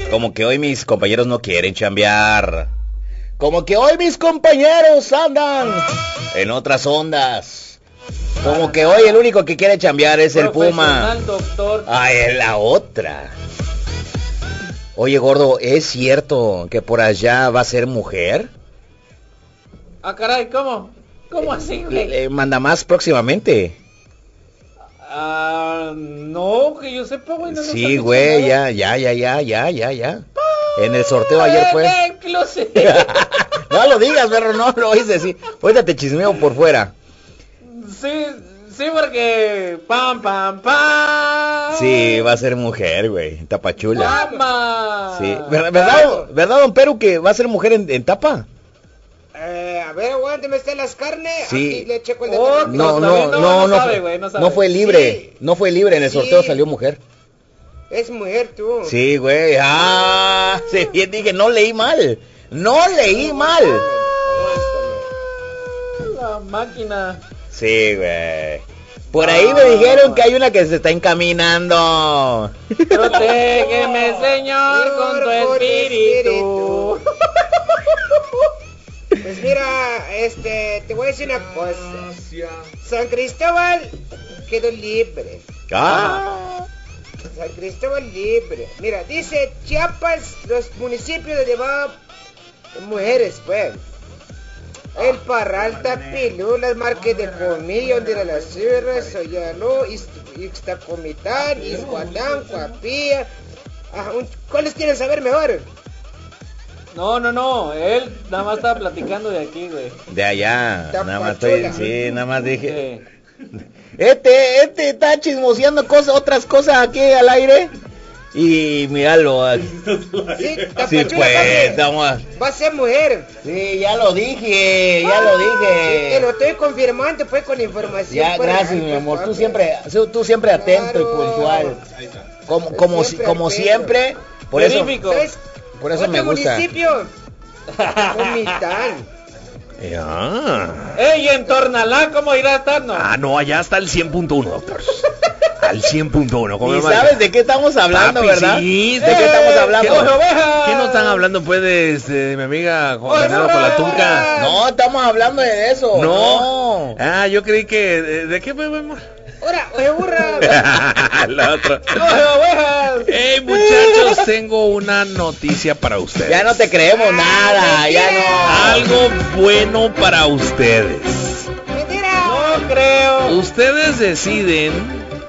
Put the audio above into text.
Como que hoy mis compañeros no quieren chambear. Como que hoy mis compañeros andan en otras ondas. Como que hoy el único que quiere chambear es el Puma. Doctor. Ah, es la otra. Oye, gordo, ¿es cierto que por allá va a ser mujer? Ah, caray, ¿cómo? ¿Cómo así, güey? Manda más próximamente. No, que yo sepa, güey. No sí, güey, ya. En el sorteo ayer fue. No lo digas, perro, no lo oíste decir. Ahorita te chismeo por fuera. Sí, porque pam. Sí, va a ser mujer, güey, tapachula. ¡Mama! Sí, ¿verdad, don Peru, que va a ser mujer en tapa? A ver, aguánteme, están las carnes. Sí. Aquí le checo el No fue libre. Sí. No fue libre, en el sorteo salió mujer. Es mujer, tú. Sí, güey. Sí, dije, no leí mal. La máquina. Sí, güey. Por ahí me dijeron que hay una que se está encaminando. Protégeme, Señor, con tu espíritu. Pues mira, te voy a decir una cosa. San Cristóbal quedó libre. San Cristóbal libre. Mira, dice Chiapas, los municipios donde va mujeres, pues. El Parral, Tapilú, las Marques de Comillo, donde era la Sierra, Soyaló, Ixtacomitán, Izguatán, Cuapía. ¿Cuáles quieren saber mejor? No, él nada más estaba platicando de aquí, güey. De allá, nada más dije. Sí. Este está chismoseando otras cosas aquí al aire. Y míralo. Sí, pues, va a ser mujer. Sí, ya lo dije. Sí, lo estoy confirmando, pues, con información. Ya, gracias, mi amor. Tú siempre atento y puntual. Como siempre. Por eso me gusta. Municipio. Comitán. Ey, en Tornalá, ¿cómo irá a estar, no? No, allá está el 100.1, doctor. Al 100.1. ¿Y sabes de qué estamos hablando, verdad? Sí, ¿de qué estamos hablando? ¿Qué no están hablando, pues, de mi amiga Juan Polatunca? No, estamos hablando de eso. No. Yo creí que... ¿De qué, pues, mi amor? burra. La otra. Hey, muchachos, tengo una noticia para ustedes. Ya no te creemos nada, ya no. Algo bueno para ustedes. Mentira. No creo. Ustedes deciden